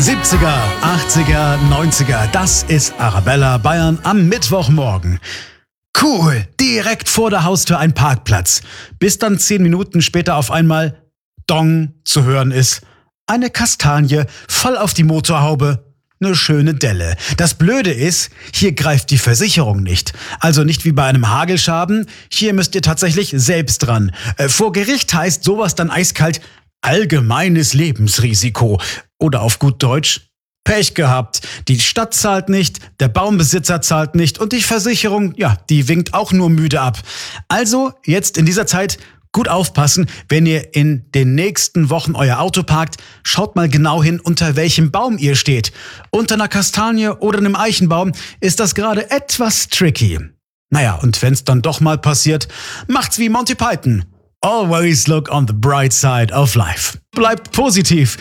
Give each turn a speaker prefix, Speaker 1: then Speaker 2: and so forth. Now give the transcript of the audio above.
Speaker 1: 70er, 80er, 90er, das ist Arabella Bayern am Mittwochmorgen. Cool, direkt vor der Haustür ein Parkplatz. Bis dann 10 Minuten später auf einmal Dong zu hören ist. Eine Kastanie voll auf die Motorhaube. Eine schöne Delle. Das Blöde ist, hier greift die Versicherung nicht. Also nicht wie bei einem Hagelschaden. Hier müsst ihr tatsächlich selbst dran. Vor Gericht heißt sowas dann eiskalt allgemeines Lebensrisiko. Oder auf gut Deutsch, Pech gehabt. Die Stadt zahlt nicht, der Baumbesitzer zahlt nicht und die Versicherung, ja, die winkt auch nur müde ab. Also jetzt in dieser Zeit gut aufpassen, wenn ihr in den nächsten Wochen euer Auto parkt. Schaut mal genau hin, unter welchem Baum ihr steht. Unter einer Kastanie oder einem Eichenbaum ist das gerade etwas tricky. Naja, und wenn's dann doch mal passiert, macht's wie Monty Python. Always look on the bright side of life. Bleibt positiv.